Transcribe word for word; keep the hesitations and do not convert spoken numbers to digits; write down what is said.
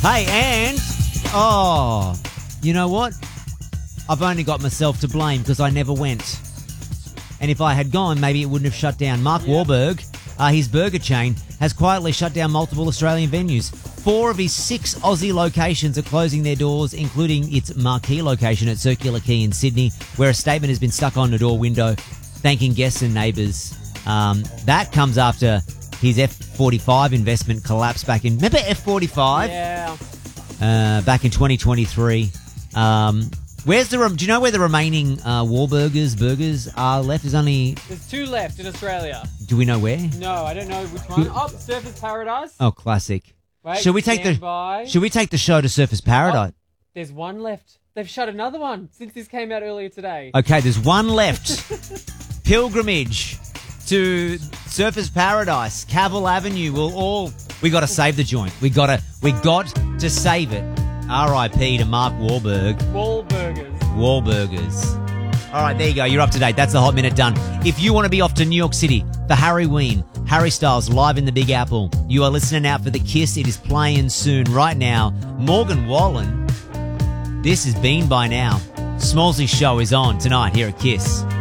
Hey, and, oh, you know what? I've only got myself to blame because I never went. And if I had gone, maybe it wouldn't have shut down. Mark yeah. Wahlberg, uh, his burger chain, has quietly shut down multiple Australian venues. Four of his six Aussie locations are closing their doors, including its marquee location at Circular Quay in Sydney, where a statement has been stuck on the door window thanking guests and neighbours. Um, that comes after his F forty-five investment collapsed back in... Remember F forty-five? Yeah. Uh, back in twenty twenty-three. Um, where's the... Do you know where the remaining uh, Wahlburgers burgers are left? There's only... There's two left in Australia. Do we know where? No, I don't know which one. Oh, Surfers Paradise. Oh, classic. Wait, should we take the by. Should we take the show to Surfers Paradise? Oh, there's one left. They've shut another one since this came out earlier today. Okay, there's one left. Pilgrimage to Surfers Paradise, Cavill Avenue. We'll all we got to save the joint. We got to we got to save it. R I P to Mark Wahlberg. Wahlburgers. Wahlburgers. All right, there you go. You're up to date. That's the hot minute done. If you want to be off to New York City for Harry Ween, Harry Styles live in the Big Apple, you are listening out for The Kiss. It is playing soon. Right now, Morgan Wallen. This has been by now. Smallsy's show is on tonight here at Kiss.